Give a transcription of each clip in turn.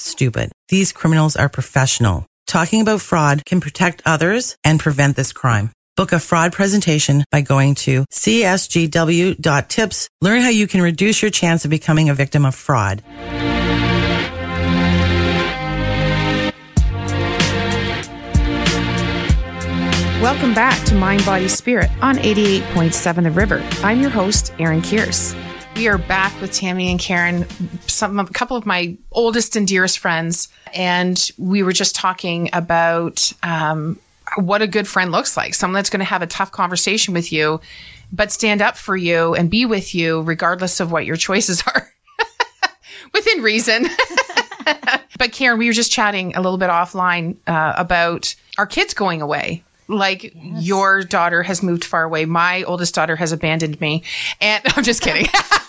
stupid. These criminals are professional. Talking about fraud can protect others and prevent this crime. Book a fraud presentation by going to csgw.tips. Learn how you can reduce your chance of becoming a victim of fraud. Welcome back to Mind, Body, Spirit on 88.7 The River. I'm your host, Erin Kears. We are back with Tammy and Karen, a couple of my oldest and dearest friends, and we were just talking about what a good friend looks like. Someone that's going to have a tough conversation with you, but stand up for you and be with you regardless of what your choices are, within reason. But Karen, we were just chatting a little bit offline about our kids going away. Like, yes. Your daughter has moved far away. My oldest daughter has abandoned me. And I'm just kidding.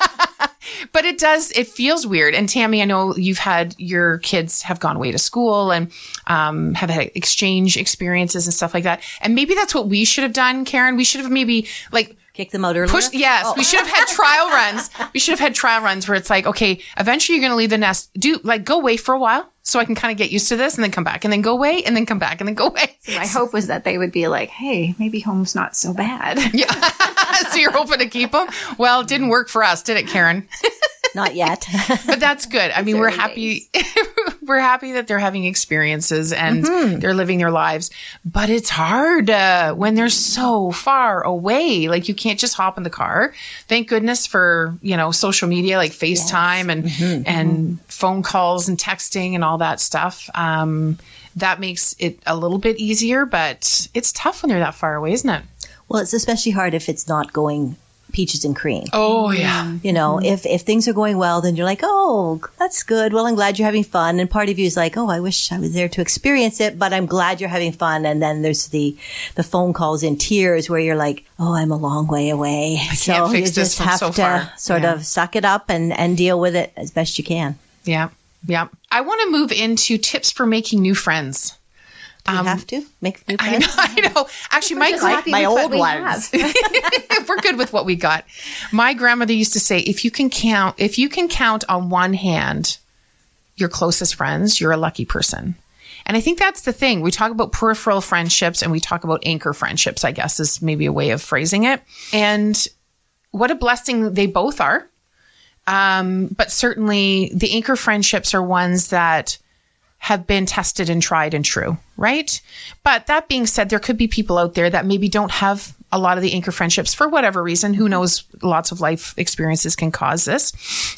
But it feels weird. And Tammy, I know your kids have gone away to school and have had exchange experiences and stuff like that. And maybe that's what we should have done, Karen. We should have maybe kick them out earlier? Yes. We should have had trial runs. We should have had trial runs where it's like, okay, eventually you're going to leave the nest. Go away for a while so I can kind of get used to this and then come back and then go away and then come back and then go away. So my hope was that they would be like, hey, maybe home's not so bad. Yeah. So you're hoping to keep them? Well, it didn't work for us, did it, Karen? Not yet. But that's good. I mean, we're happy. We're happy that they're having experiences and they're living their lives. But it's hard when they're so far away. Like, you can't just hop in the car. Thank goodness for, social media like FaceTime and phone calls and texting and all that stuff. That makes it a little bit easier, but it's tough when they're that far away, isn't it? Well, it's especially hard if it's not going peaches and cream. Oh, yeah. If things are going well, then you're like, oh, that's good. Well, I'm glad you're having fun. And part of you is like, oh, I wish I was there to experience it, but I'm glad you're having fun. And then there's the phone calls in tears where you're like, oh, I'm a long way away. So you just have to sort of suck it up and deal with it as best you can. Yeah. Yeah. I want to move into tips for making new friends. Do you have to make new friends? I know. Actually, my old ones. We're good with what we got. My grandmother used to say, if you can count on one hand your closest friends, you're a lucky person. And I think that's the thing. We talk about peripheral friendships and we talk about anchor friendships, I guess is maybe a way of phrasing it. And what a blessing they both are. But certainly the anchor friendships are ones that have been tested and tried and true, right? But that being said, there could be people out there that maybe don't have a lot of the anchor friendships for whatever reason. Who knows? Lots of life experiences can cause this.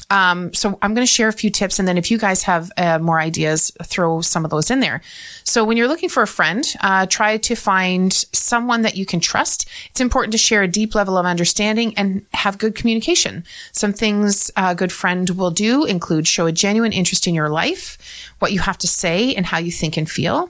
So I'm going to share a few tips. And then if you guys have more ideas, throw some of those in there. So when you're looking for a friend, try to find someone that you can trust. It's important to share a deep level of understanding and have good communication. Some things a good friend will do include show a genuine interest in your life, what you have to say and how you think and feel,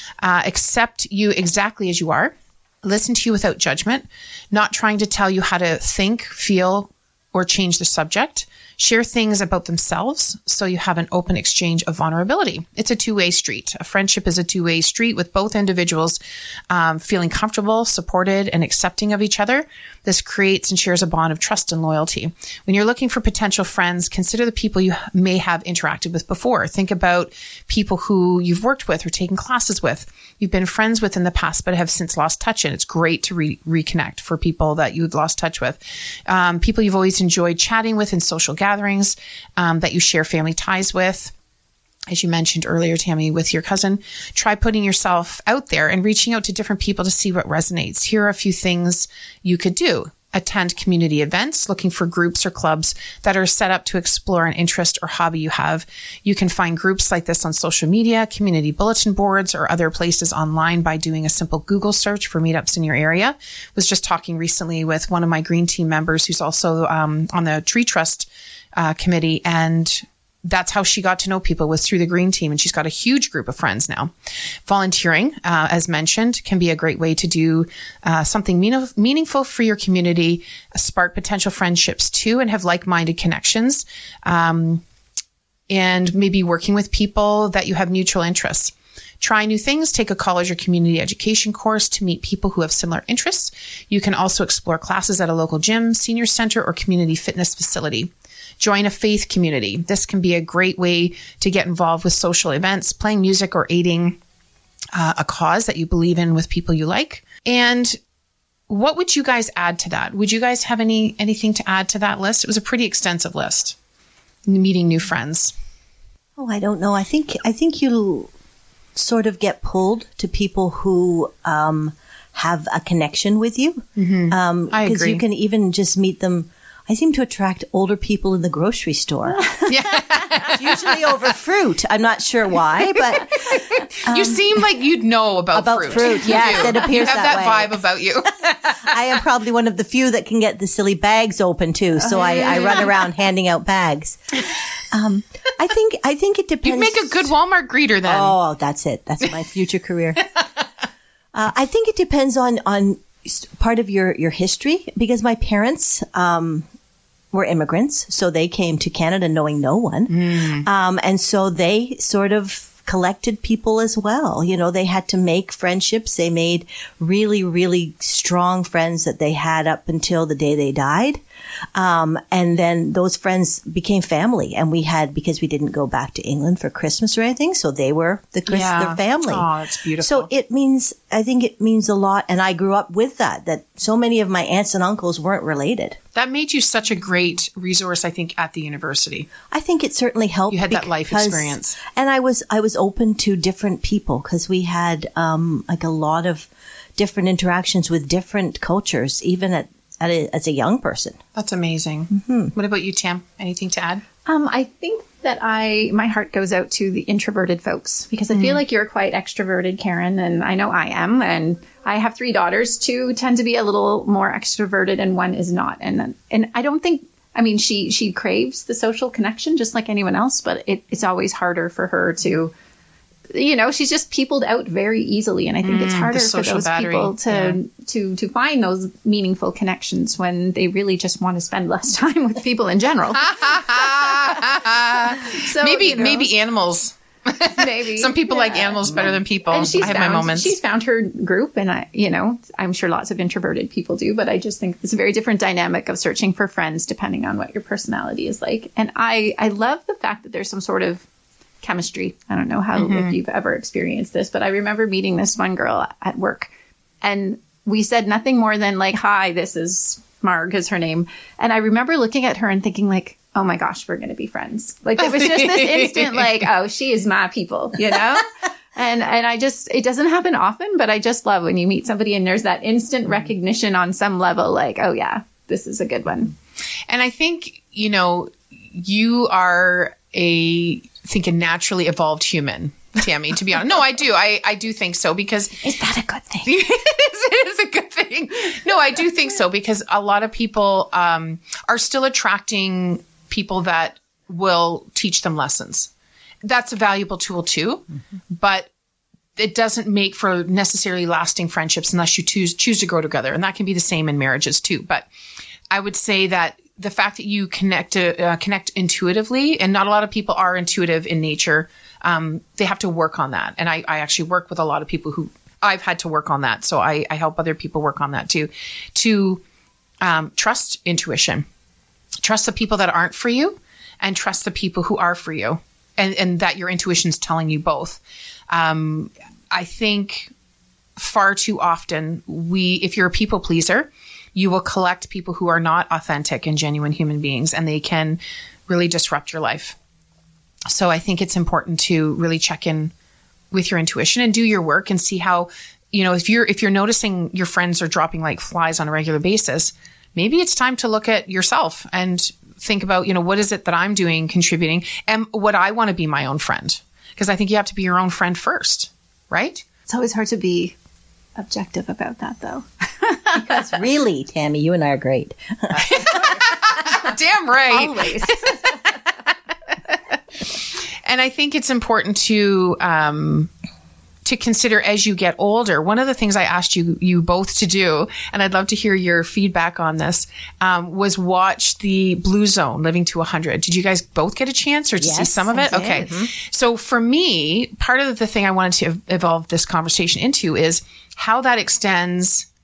accept you exactly as you are, listen to you without judgment, not trying to tell you how to think, feel, or change the subject, share things about themselves so you have an open exchange of vulnerability. It's a two-way street. A friendship is a two-way street with both individuals feeling comfortable, supported, and accepting of each other. This creates and shares a bond of trust and loyalty. When you're looking for potential friends, consider the people you may have interacted with before. Think about people who you've worked with or taken classes with, you've been friends with in the past but have since lost touch. And it's great to reconnect for people that you've lost touch with. People you've always enjoyed chatting with in social gatherings that you share family ties with. As you mentioned earlier, Tammy, with your cousin, try putting yourself out there and reaching out to different people to see what resonates. Here are a few things you could do. Attend community events, looking for groups or clubs that are set up to explore an interest or hobby you have. You can find groups like this on social media, community bulletin boards, or other places online by doing a simple Google search for meetups in your area. Was just talking recently with one of my Green Team members who's also on the Tree Trust committee, and that's how she got to know people, was through the Green Team. And she's got a huge group of friends now. Volunteering, as mentioned, can be a great way to do something meaningful for your community, spark potential friendships too, and have like-minded connections. And maybe working with people that you have mutual interests. Try new things, take a college or community education course to meet people who have similar interests. You can also explore classes at a local gym, senior center, or community fitness facility. Join a faith community. This can be a great way to get involved with social events, playing music, or aiding a cause that you believe in with people you like. And what would you guys add to that? Would you guys have anything to add to that list? It was a pretty extensive list. Meeting new friends. Oh, I don't know. I think you sort of get pulled to people who have a connection with you. I agree. Because you can even just meet them. I seem to attract older people in the grocery store. It's usually over fruit. I'm not sure why, but you seem like you'd know about fruit. Yes, it appears you have that way. vibe about you. I am probably one of the few that can get the silly bags open too. So I run around handing out bags. I think it depends. You'd make a good Walmart greeter then. Oh, that's it. That's my future career. I think it depends on part of your history, because my parents were immigrants, so they came to Canada knowing no one, and so they sort of collected people as well. You know, they had to make friendships. They made really, really strong friends that they had up until the day they died. And then those friends became family, and because we didn't go back to England for Christmas or anything. So they were their family. Oh, that's beautiful. So I think it means a lot. And I grew up with that so many of my aunts and uncles weren't related. That made you such a great resource, I think, at the university. I think it certainly helped. You had that life experience. And I was open to different people, because we had, like a lot of different interactions with different cultures, even as a young person. That's amazing. What about you, Tam? Anything to add? I think that my heart goes out to the introverted folks, because I feel like you're quite extroverted, Karen, and I know I am. And I have 3 daughters. 2 tend to be a little more extroverted and 1 is not. And I don't think, I mean, she craves the social connection just like anyone else, but it's always harder for her to, you know, she's just peopled out very easily. And I think it's harder for those people to find those meaningful connections when they really just want to spend less time with people in general. So maybe animals. Maybe some people like animals better than people. I have my moments. She's found her group, and I'm sure lots of introverted people do, but I just think it's a very different dynamic of searching for friends depending on what your personality is like. And I love the fact that there's some sort of chemistry. I don't know how if you've ever experienced this, but I remember meeting this one girl at work, and we said nothing more than like, "Hi, this is Marg," is her name. And I remember looking at her and thinking like, oh my gosh, we're going to be friends. Like, it was just this instant, like, oh, she is my people, you know? And it doesn't happen often, but I just love when you meet somebody and there's that instant recognition on some level, like, oh yeah, this is a good one. And I think, you are a naturally evolved human, Tammy, to be honest. No, I do. I do think so, because... Is that a good thing? It is a good thing. No, I do think so, because a lot of people are still attracting people that will teach them lessons. That's a valuable tool too, but it doesn't make for necessarily lasting friendships unless you choose to grow together. And that can be the same in marriages too. But I would say that the fact that you connect intuitively, and not a lot of people are intuitive in nature, they have to work on that. And I actually work with a lot of people who I've had to work on that. So I help other people work on that too, to trust intuition. Trust the people that aren't for you, and trust the people who are for you, and that your intuition's telling you both. I think far too often if you're a people pleaser, you will collect people who are not authentic and genuine human beings, and they can really disrupt your life. So I think it's important to really check in with your intuition and do your work and see how, if you're noticing your friends are dropping like flies on a regular basis, maybe it's time to look at yourself and think about, what is it that I'm doing, contributing, and would I want to be my own friend? Because I think you have to be your own friend first, right? It's always hard to be objective about that, though. Because really, Tammy, you and I are great. Damn right. Always. And I think it's important to consider as you get older. One of the things I asked you both to do, and I'd love to hear your feedback on this, was watch the Blue Zone, Living to 100. Did you guys both get a chance, or to see some of it? Okay. So for me, part of the thing I wanted to evolve this conversation into is how that extends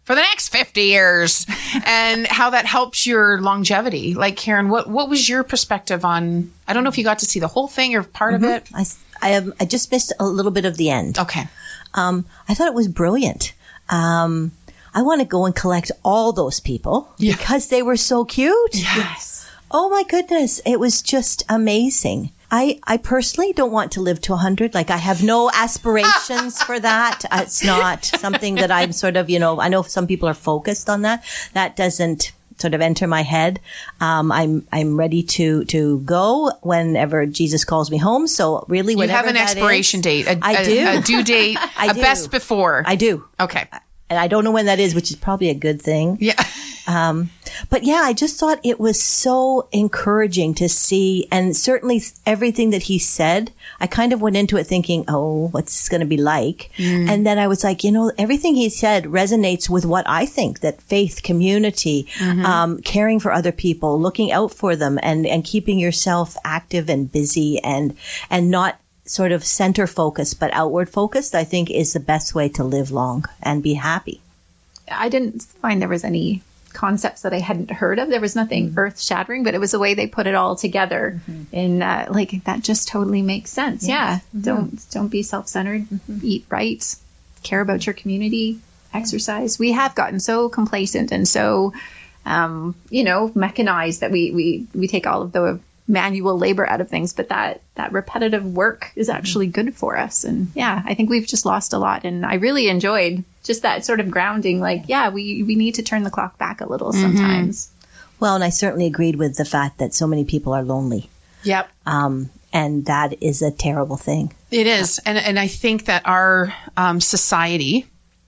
for the next 50 years and how that helps your longevity. Like, Karen, what was your perspective on, I don't know if you got to see the whole thing or part of it. I just missed a little bit of the end. Okay. I thought it was brilliant. I want to go and collect all those people because they were so cute. Yes. Oh my goodness. It was just amazing. I personally don't want to live to 100. Like, I have no aspirations for that. It's not something that I'm sort of, I know some people are focused on that. That doesn't sort of enter my head. I'm ready to go whenever Jesus calls me home. So really, you have an expiration date, I do. A due date, a best before. I do. Okay. And I don't know when that is, which is probably a good thing. Yeah. But yeah, I just thought it was so encouraging to see, and certainly everything that he said, I kind of went into it thinking, oh, what's this going to be like? And then I was like, everything he said resonates with what I think, that faith, community, caring for other people, looking out for them, and keeping yourself active and busy and not sort of center focused, but outward focused, I think is the best way to live long and be happy. I didn't find there was any concepts that I hadn't heard of. There was nothing earth shattering, but it was the way they put it all together. And like, that just totally makes sense. Yes. Yeah. Don't be self-centered, eat right, care about your community, exercise. We have gotten so complacent and so, mechanized that we take all of the manual labor out of things, but that repetitive work is actually good for us. And yeah, I think we've just lost a lot. And I really enjoyed just that sort of grounding, like, yeah, we need to turn the clock back a little sometimes. Well, and I certainly agreed with the fact that so many people are lonely. Yep. And that is a terrible thing. It is. And I think that our society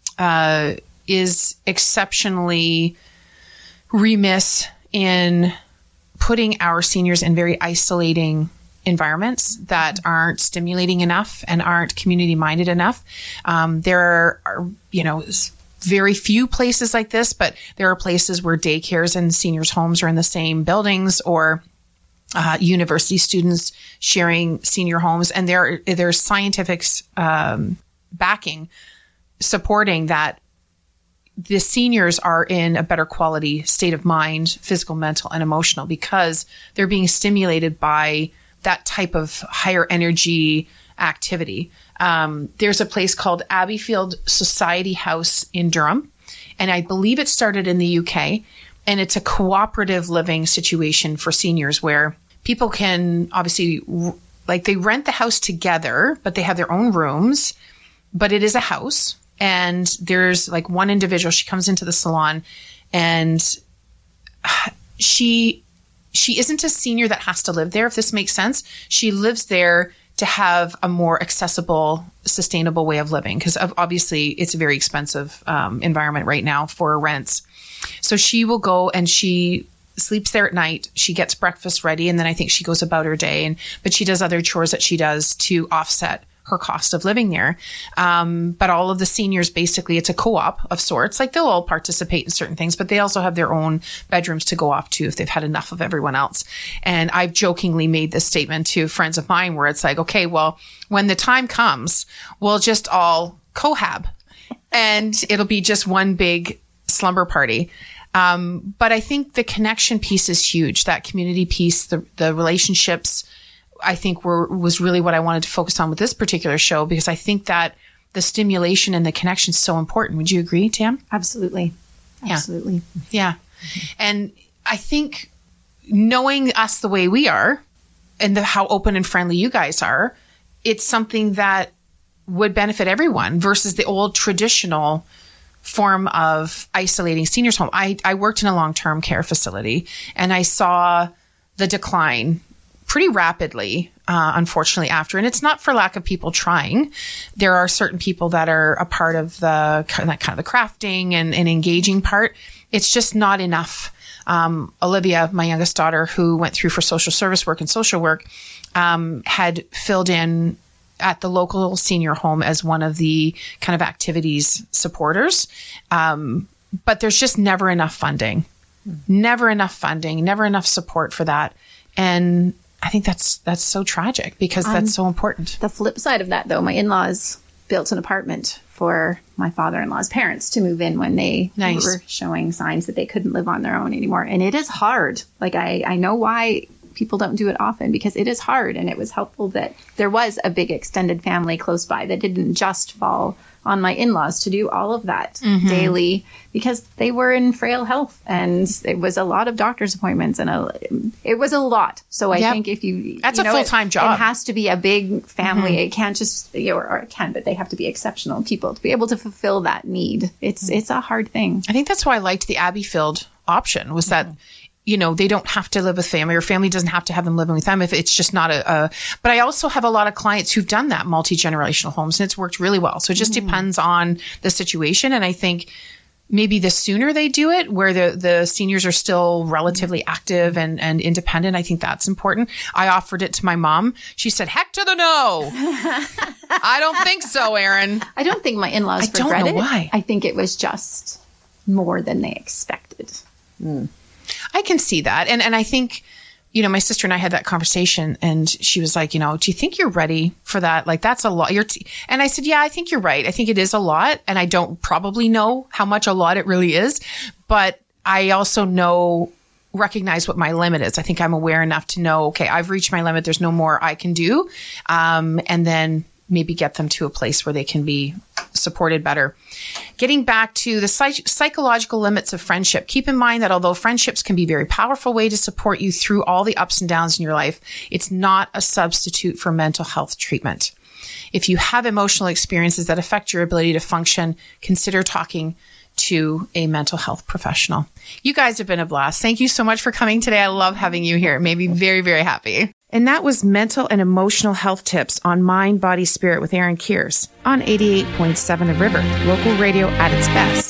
is exceptionally remiss in putting our seniors in very isolating environments that aren't stimulating enough and aren't community minded enough. There are, very few places like this, but there are places where daycares and seniors' homes are in the same buildings, or university students sharing senior homes. And there's scientific backing supporting that the seniors are in a better quality state of mind, physical, mental, and emotional, because they're being stimulated by that type of higher energy activity. There's a place called Abbeyfield Society House in Durham, and I believe it started in the UK, and it's a cooperative living situation for seniors where people can obviously, they rent the house together, but they have their own rooms, but it is a house. And there's one individual, she comes into the salon, and she isn't a senior that has to live there, if this makes sense. She lives there to have a more accessible, sustainable way of living, because obviously it's a very expensive environment right now for rents. So she will go and she sleeps there at night. She gets breakfast ready, and then I think she goes about her day. But she does other chores that she does to offset her cost of living there. But all of the seniors, basically, it's a co-op of sorts. They'll all participate in certain things, but they also have their own bedrooms to go off to if they've had enough of everyone else. And I've jokingly made this statement to friends of mine where it's like, okay, well, when the time comes, we'll just all cohab and it'll be just one big slumber party. But I think the connection piece is huge. That community piece, the relationships, I think was really what I wanted to focus on with this particular show, because I think that the stimulation and the connection is so important. Would you agree, Tam? Absolutely. Absolutely. Yeah. And I think knowing us the way we are and how open and friendly you guys are, it's something that would benefit everyone versus the old traditional form of isolating seniors home. I worked in a long-term care facility, and I saw the decline pretty rapidly, unfortunately, after. And it's not for lack of people trying. There are certain people that are a part of the kind of the crafting and engaging part. It's just not enough. Olivia, my youngest daughter, who went through for social service work and social work, had filled in at the local senior home as one of the kind of activities supporters. But there's just never enough funding, never enough support for that. And I think that's so tragic, because that's so important. The flip side of that, though, my in-laws built an apartment for my father-in-law's parents to move in when they were showing signs that they couldn't live on their own anymore. And it is hard. Like, I know why people don't do it often, because it is hard. And it was helpful that there was a big extended family close by that didn't just fall on my in-laws to do all of that daily, because they were in frail health and it was a lot of doctor's appointments and it was a lot. So I think if that's a full-time job. It has to be a big family. It can't just, or it can, but they have to be exceptional people to be able to fulfill that need. It's a hard thing. I think that's why I liked the Abbeyfield option, was that they don't have to live with family, or family doesn't have to have them living with them if it's just not but I also have a lot of clients who've done that multi-generational homes and it's worked really well. So it just depends on the situation. And I think maybe the sooner they do it, where the seniors are still relatively active and independent, I think that's important. I offered it to my mom. She said, heck to the no. I don't think so, Erin. I don't think my in-laws regret it. I don't know why. I think it was just more than they expected. I can see that. And I think, my sister and I had that conversation and she was like, do you think you're ready for that? Like, that's a lot. And I said, yeah, I think you're right. I think it is a lot. And I don't probably know how much a lot it really is, but I also recognize what my limit is. I think I'm aware enough to know, okay, I've reached my limit. There's no more I can do. And then maybe get them to a place where they can be supported better. Getting back to the psychological limits of friendship, keep in mind that although friendships can be a very powerful way to support you through all the ups and downs in your life, it's not a substitute for mental health treatment. If you have emotional experiences that affect your ability to function, consider talking to a mental health professional. You guys have been a blast. Thank you so much for coming today. I love having you here. It made me very, very happy. And that was mental and emotional health tips on Mind, Body, Spirit with Erin Kears on 88.7 The River, local radio at its best.